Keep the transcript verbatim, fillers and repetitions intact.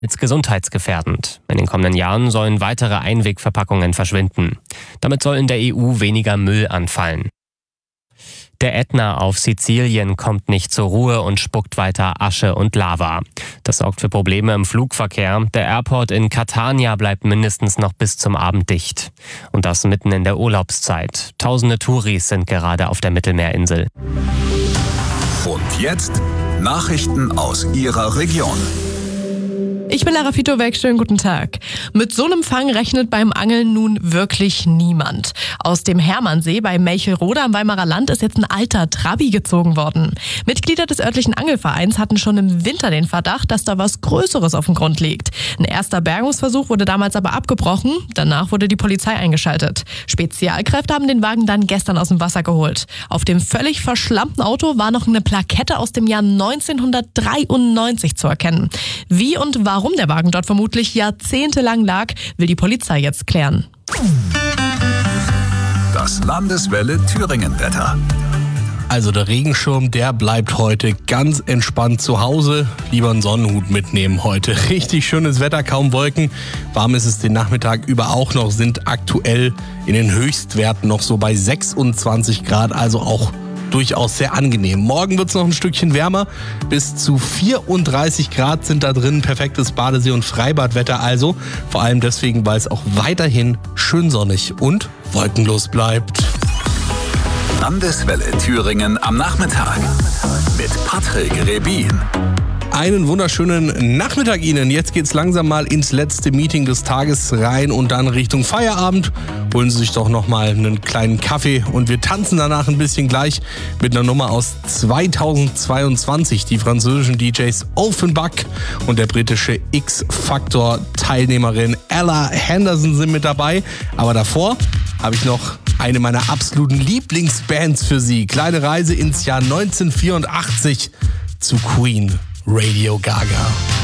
als gesundheitsgefährdend. In den kommenden Jahren sollen weitere Einwegverpackungen verschwinden. Damit soll in der E U weniger Müll anfallen. Der Ätna auf Sizilien kommt nicht zur Ruhe und spuckt weiter Asche und Lava. Das sorgt für Probleme im Flugverkehr. Der Airport in Catania bleibt mindestens noch bis zum Abend dicht. Und das mitten in der Urlaubszeit. Tausende Touris sind gerade auf der Mittelmeerinsel. Und jetzt Nachrichten aus Ihrer Region. Ich bin Lara Fitowek, schönen guten Tag. Mit so einem Fang rechnet beim Angeln nun wirklich niemand. Aus dem Hermannsee bei Melchelrode am Weimarer Land ist jetzt ein alter Trabi gezogen worden. Mitglieder des örtlichen Angelvereins hatten schon im Winter den Verdacht, dass da was Größeres auf dem Grund liegt. Ein erster Bergungsversuch wurde damals aber abgebrochen. Danach wurde die Polizei eingeschaltet. Spezialkräfte haben den Wagen dann gestern aus dem Wasser geholt. Auf dem völlig verschlammten Auto war noch eine Plakette aus dem Jahr neunzehnhundertdreiundneunzig zu erkennen. Wie und warum Warum der Wagen dort vermutlich jahrzehntelang lag, will die Polizei jetzt klären. Das Landeswelle Thüringen-Wetter. Also der Regenschirm, der bleibt heute ganz entspannt zu Hause. Lieber einen Sonnenhut mitnehmen heute. Richtig schönes Wetter, kaum Wolken. Warm ist es den Nachmittag über auch noch, sind aktuell in den Höchstwerten noch so bei sechsundzwanzig Grad, also auch durchaus sehr angenehm. Morgen wird es noch ein Stückchen wärmer. Bis zu vierunddreißig Grad sind da drin. Perfektes Badesee- und Freibadwetter also. Vor allem deswegen, weil es auch weiterhin schön sonnig und wolkenlos bleibt. Landeswelle Thüringen am Nachmittag mit Patrick Rebin. Einen wunderschönen Nachmittag Ihnen. Jetzt geht's langsam mal ins letzte Meeting des Tages rein und dann Richtung Feierabend. Holen Sie sich doch noch mal einen kleinen Kaffee und wir tanzen danach ein bisschen gleich mit einer Nummer aus zweitausendzweiundzwanzig. Die französischen D Js Offenbach und der britische X-Factor-Teilnehmerin Ella Henderson sind mit dabei. Aber davor habe ich noch eine meiner absoluten Lieblingsbands für Sie. Kleine Reise ins Jahr neunzehnhundertvierundachtzig zu Queen. Radio Gaga.